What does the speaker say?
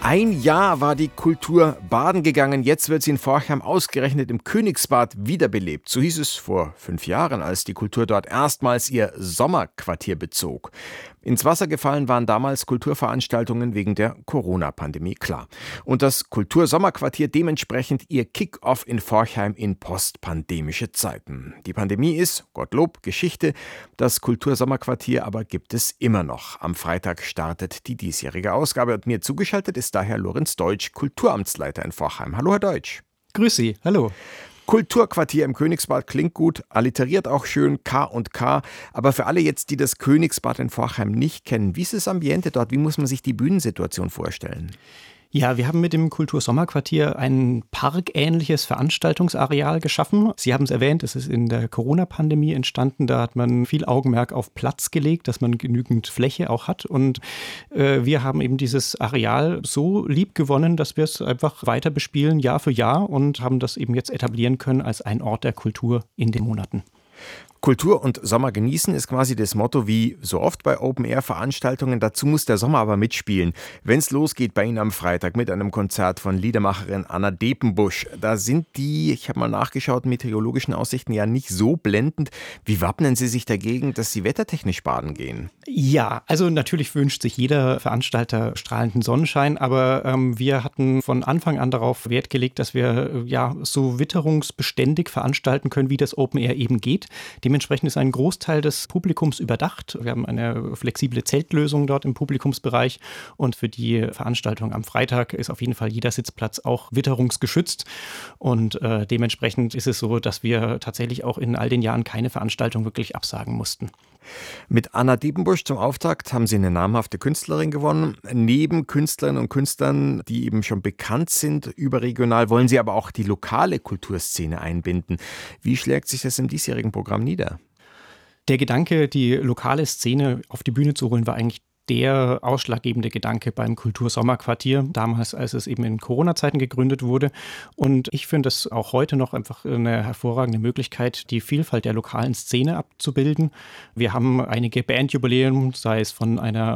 Ein Jahr war die Kultur baden gegangen, jetzt wird sie in Forchheim ausgerechnet im Königsbad wiederbelebt. So hieß es vor 5 Jahren, als die Kultur dort erstmals ihr Sommerquartier bezog. Ins Wasser gefallen waren damals Kulturveranstaltungen wegen der Corona-Pandemie, klar. Und das Kultursommerquartier dementsprechend ihr Kick-Off in Forchheim in postpandemische Zeiten. Die Pandemie ist, Gottlob, Geschichte. Das Kultursommerquartier aber gibt es immer noch. Am Freitag startet die diesjährige Ausgabe und mir zugeschaltet ist daher Lorenz Deutsch, Kulturamtsleiter in Forchheim. Hallo, Herr Deutsch. Grüß Sie, hallo. Kulturquartier im Königsbad klingt gut, alliteriert auch schön, K und K. Aber für alle jetzt, die das Königsbad in Forchheim nicht kennen, wie ist das Ambiente dort? Wie muss man sich die Bühnensituation vorstellen? Ja, wir haben mit dem Kultursommerquartier ein parkähnliches Veranstaltungsareal geschaffen. Sie haben es erwähnt, es ist in der Corona-Pandemie entstanden. Da hat man viel Augenmerk auf Platz gelegt, dass man genügend Fläche auch hat. Und wir haben eben dieses Areal so lieb gewonnen, dass wir es einfach weiter bespielen, Jahr für Jahr, und haben das eben jetzt etablieren können als ein Ort der Kultur in den Monaten. Kultur und Sommer genießen ist quasi das Motto wie so oft bei Open-Air-Veranstaltungen. Dazu muss der Sommer aber mitspielen. Wenn es losgeht bei Ihnen am Freitag mit einem Konzert von Liedermacherin Anna Depenbusch, da sind die, ich habe mal nachgeschaut, meteorologischen Aussichten ja nicht so blendend. Wie wappnen Sie sich dagegen, dass Sie wettertechnisch baden gehen? Ja, also natürlich wünscht sich jeder Veranstalter strahlenden Sonnenschein, aber wir hatten von Anfang an darauf Wert gelegt, dass wir so witterungsbeständig veranstalten können, wie das Open Air eben geht. Dementsprechend ist ein Großteil des Publikums überdacht. Wir haben eine flexible Zeltlösung dort im Publikumsbereich, und für die Veranstaltung am Freitag ist auf jeden Fall jeder Sitzplatz auch witterungsgeschützt, und dementsprechend ist es so, dass wir tatsächlich auch in all den Jahren keine Veranstaltung wirklich absagen mussten. Mit Anna Depenbusch zum Auftakt haben Sie eine namhafte Künstlerin gewonnen. Neben Künstlerinnen und Künstlern, die eben schon bekannt sind, überregional, wollen Sie aber auch die lokale Kulturszene einbinden. Wie schlägt sich das im diesjährigen Programm nieder? Der Gedanke, die lokale Szene auf die Bühne zu holen, war eigentlich der ausschlaggebende Gedanke beim Kultursommerquartier, damals, als es eben in Corona-Zeiten gegründet wurde. Und ich finde es auch heute noch einfach eine hervorragende Möglichkeit, die Vielfalt der lokalen Szene abzubilden. Wir haben einige Bandjubiläen, sei es von einer